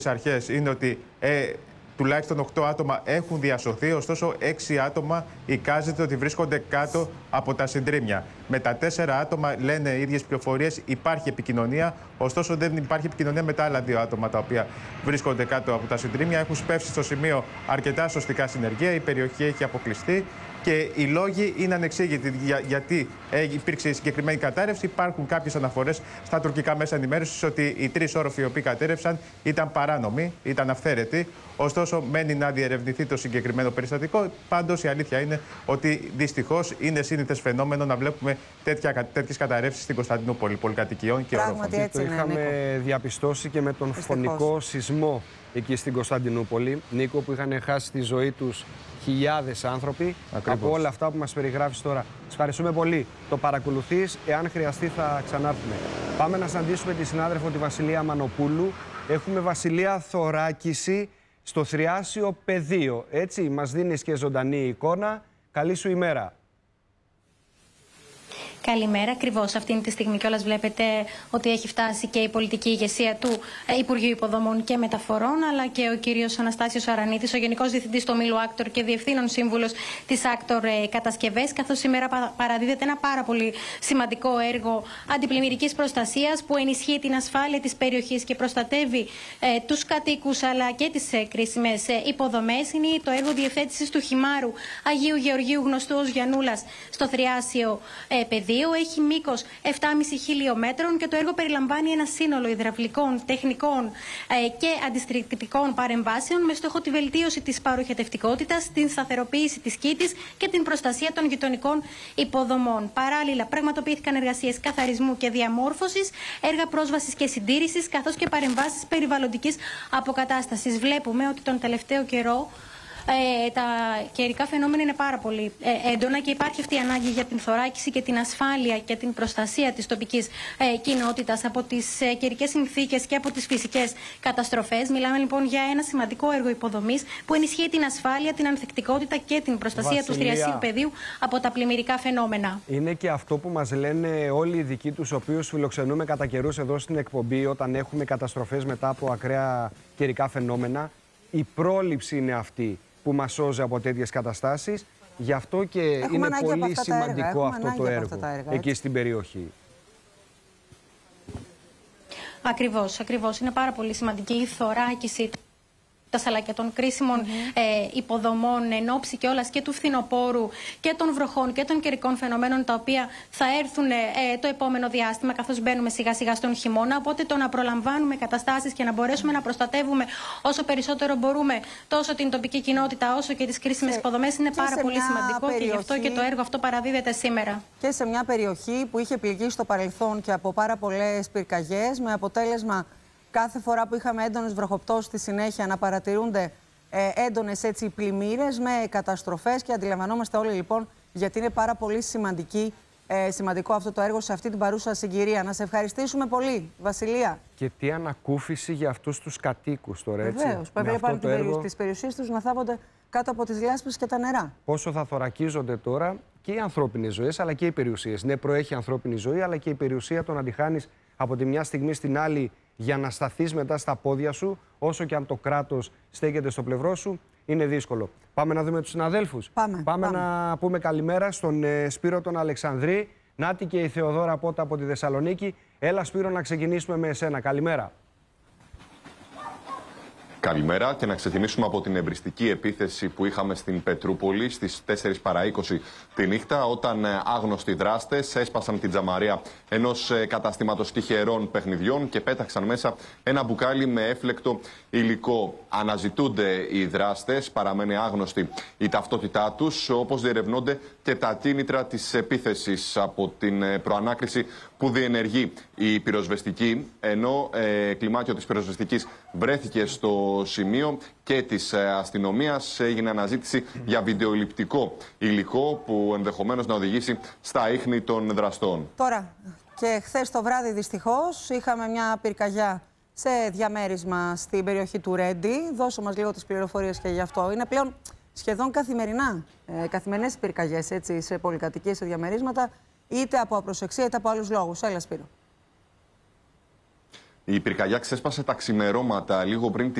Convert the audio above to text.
αρχές είναι ότι τουλάχιστον 8 άτομα έχουν διασωθεί, ωστόσο 6 άτομα εικάζεται ότι βρίσκονται κάτω από τα συντρίμμια. Με τα 4 άτομα, λένε οι ίδιες πληροφορίες, υπάρχει επικοινωνία, ωστόσο δεν υπάρχει επικοινωνία με τα άλλα 2 άτομα τα οποία βρίσκονται κάτω από τα συντρίμμια. Έχουν σπεύσει στο σημείο αρκετά σωστικά συνεργεία, η περιοχή έχει αποκλειστεί. Και οι λόγοι είναι ανεξήγητοι γιατί υπήρξε η συγκεκριμένη κατάρρευση. Υπάρχουν κάποιες αναφορές στα τουρκικά μέσα ενημέρωσης ότι οι 3 όροφοι οι οποίοι κατέρευσαν ήταν παράνομοι, ήταν αυθαίρετοι. Ωστόσο, μένει να διερευνηθεί το συγκεκριμένο περιστατικό. Πάντως, η αλήθεια είναι ότι δυστυχώς είναι σύνηθες φαινόμενο να βλέπουμε τέτοιες καταρρεύσεις στην Κωνσταντινούπολη, πολυκατοικιών και ορόφων. Το είχαμε διαπιστώσει και με τον φωνικό σεισμό εκεί στην Κωνσταντινούπολη, Νίκο, που είχαν χάσει τη ζωή τους χιλιάδες άνθρωποι. Ακριβώς. Από όλα αυτά που μας περιγράφεις τώρα. Σας ευχαριστούμε πολύ. Το παρακολουθείς. Εάν χρειαστεί, θα ξανάρθουμε. Πάμε να συναντήσουμε τη συνάδελφο, τη Βασιλεία Μανοπούλου. Έχουμε, Βασιλεία, θωράκιση στο Θριάσιο πεδίο. Έτσι, μας δίνεις και ζωντανή εικόνα. Καλή σου ημέρα. Καλημέρα. Ακριβώς αυτήν τη στιγμή κιόλας βλέπετε ότι έχει φτάσει και η πολιτική ηγεσία του Υπουργείου Υποδομών και Μεταφορών, αλλά και ο κύριος Αναστάσιος Αρανίτης, ο Γενικός Διευθυντής του Ομίλου Άκτορ και Διευθύνων Σύμβουλος της Άκτορ Κατασκευές, καθώς σήμερα παραδίδεται ένα πάρα πολύ σημαντικό έργο αντιπλημμυρικής προστασίας που ενισχύει την ασφάλεια της περιοχής και προστατεύει τους κατοίκους αλλά και τις κρίσιμες υποδομές. Είναι το έργο διευθέτησης του χυμάρου Αγίου Γεωργίου, γνωστού ως Γιαννούλας, στο Θριάσιο πεδίο. Έχει μήκος 7,5 χιλιόμετρων και το έργο περιλαμβάνει ένα σύνολο υδραυλικών, τεχνικών και αντιστρεπτικών παρεμβάσεων με στόχο τη βελτίωση της παροχετευτικότητας, την σταθεροποίηση της κήτης και την προστασία των γειτονικών υποδομών. Παράλληλα, πραγματοποιήθηκαν εργασίες καθαρισμού και διαμόρφωσης, έργα πρόσβασης και συντήρησης, καθώς και παρεμβάσεις περιβαλλοντικής αποκατάστασης. Βλέπουμε ότι τον τελευταίο καιρό τα καιρικά φαινόμενα είναι πάρα πολύ έντονα και υπάρχει αυτή η ανάγκη για την θωράκιση και την ασφάλεια και την προστασία της τοπικής κοινότητας από τις καιρικές συνθήκες και από τις φυσικές καταστροφές. Μιλάμε λοιπόν για ένα σημαντικό έργο υποδομής που ενισχύει την ασφάλεια, την ανθεκτικότητα και την προστασία του θριασίου πεδίου από τα πλημμυρικά φαινόμενα. Είναι και αυτό που μας λένε όλοι οι ειδικοί, τους οποίους φιλοξενούμε κατά καιρούς εδώ στην εκπομπή, όταν έχουμε καταστροφές μετά από ακραία καιρικά φαινόμενα. Η πρόληψη είναι αυτή που μας σώζει από τέτοιες καταστάσεις. Γι' αυτό και είναι πολύ σημαντικό αυτό το έργο εκεί στην περιοχή. Ακριβώς. Είναι πάρα πολύ σημαντική η θωράκιση αλλά και των κρίσιμων υποδομών εν ώψη κιόλας και του φθινοπόρου και των βροχών και των καιρικών φαινομένων τα οποία θα έρθουν το επόμενο διάστημα καθώς μπαίνουμε σιγά σιγά στον χειμώνα. Οπότε το να προλαμβάνουμε καταστάσεις και να μπορέσουμε να προστατεύουμε όσο περισσότερο μπορούμε τόσο την τοπική κοινότητα όσο και τις κρίσιμες υποδομές είναι πάρα πολύ σημαντικό και γι' αυτό και το έργο αυτό παραδίδεται σήμερα. Και σε μια περιοχή που είχε πληγεί στο παρελθόν και από πάρα πολλές πυρκαγιές, με αποτέλεσμα κάθε φορά που είχαμε έντονες βροχοπτώσεις στη συνέχεια να παρατηρούνται έντονες πλημμύρες με καταστροφές και αντιλαμβανόμαστε όλοι λοιπόν γιατί είναι πάρα πολύ σημαντικό αυτό το έργο σε αυτή την παρούσα συγκυρία. Να σε ευχαριστήσουμε πολύ, Βασιλεία. Και τι ανακούφιση για αυτούς τους κατοίκους τώρα, έτσι. Βεβαίως, που έβλεπαν τις περιουσίες τους να θάβονται κάτω από τις λάσπες και τα νερά. Πόσο θα θωρακίζονται τώρα και οι ανθρώπινες ζωές αλλά και οι περιουσίες. Ναι, προέχει ανθρώπινη ζωή, αλλά και η περιουσία το να τη χάνεις από τη μια στιγμή στην άλλη για να σταθείς μετά στα πόδια σου, όσο και αν το κράτος στέκεται στο πλευρό σου, είναι δύσκολο. Πάμε να δούμε τους συναδέλφους. Πάμε να πούμε καλημέρα στον Σπύρο τον Αλεξανδρή. Νάτι και η Θεοδόρα Πότα από τη Θεσσαλονίκη. Έλα, Σπύρο, να ξεκινήσουμε με εσένα. Καλημέρα. Καλημέρα και να ξεκινήσουμε από την εμπριστική επίθεση που είχαμε στην Πετρούπολη στις 4 παρά 20 τη νύχτα, όταν άγνωστοι δράστες έσπασαν την τζαμαρία ενός καταστήματος τυχερών παιχνιδιών και πέταξαν μέσα ένα μπουκάλι με έφλεκτο υλικό. Αναζητούνται οι δράστες, παραμένει άγνωστη η ταυτότητά τους, όπως διερευνώνται και τα κίνητρα της επίθεσης από την προανάκριση που διενεργεί η πυροσβεστική, ενώ κλιμάκιο της πυροσβεστικής βρέθηκε στο σημείο και της αστυνομίας. Έγινε αναζήτηση για βιντεοληπτικό υλικό που ενδεχομένως να οδηγήσει στα ίχνη των δραστών. Τώρα, και χθες το βράδυ δυστυχώς είχαμε μια πυρκαγιά σε διαμέρισμα στην περιοχή του Ρέντι. Δώσω μας λίγο τις πληροφορίες και γι' αυτό. Είναι πλέον σχεδόν καθημερινά καθημερινές πυρκαγιές σε πολυκατοικίες, σε διαμερίσματα, είτε από απροσεξία είτε από άλλους λόγους. Έλα, Σπύρο. Η πυρκαγιά ξέσπασε τα ξημερώματα λίγο πριν